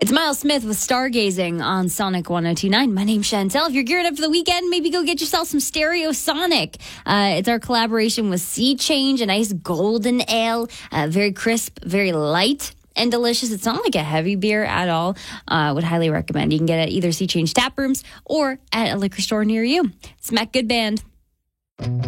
It's Miles Smith with Stargazing on Sonic 102.9. My name's Chantel. If you're geared up for the weekend, maybe go get yourself some Stereosonic. It's our collaboration with Sea Change, a nice golden ale, very crisp, very light and delicious. It's not like a heavy beer at all. Would highly recommend. You can get it at either Sea Change tap rooms or at a liquor store near you. Smack good band.